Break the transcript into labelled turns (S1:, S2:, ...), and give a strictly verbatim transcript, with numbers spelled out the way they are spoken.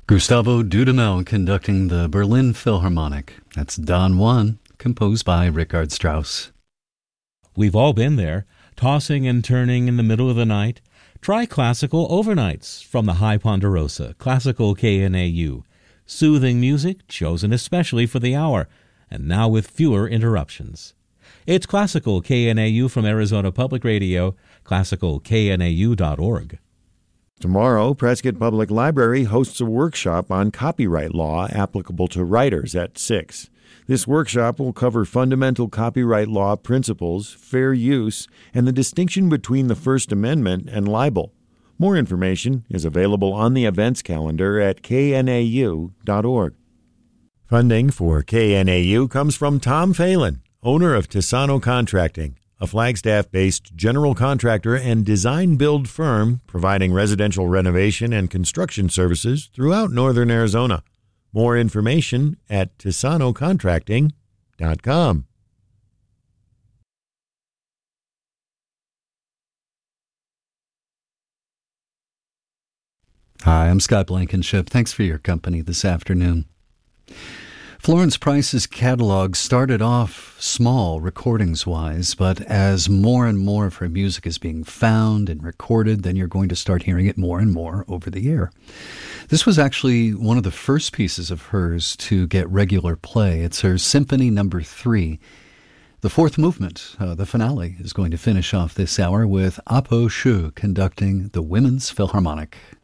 S1: Gustavo Dudamel conducting the Berlin Philharmonic. That's Don Juan, composed by Richard Strauss.
S2: We've all been there, tossing and turning in the middle of the night. Try classical overnights from the High Ponderosa, Classical K N A U. Soothing music chosen especially for the hour, and now with fewer interruptions. It's Classical K N A U from Arizona Public Radio, classical k n a u dot org.
S3: Tomorrow, Prescott Public Library hosts a workshop on copyright law applicable to writers at six. This workshop will cover fundamental copyright law principles, fair use, and the distinction between the First Amendment and libel. More information is available on the events calendar at k n a u dot org. Funding for K N A U comes from Tom Phelan, owner of Tisano Contracting, a Flagstaff-based general contractor and design-build firm providing residential renovation and construction services throughout northern Arizona. More information at tisano contracting dot com.
S1: Hi, I'm Scott Blankenship. Thanks for your company this afternoon. Florence Price's catalog started off small recordings-wise, but as more and more of her music is being found and recorded, then you're going to start hearing it more and more over the air. This was actually one of the first pieces of hers to get regular play. It's her Symphony Number Three. The fourth movement, uh, the finale, is going to finish off this hour with Apo Shu conducting the Women's Philharmonic.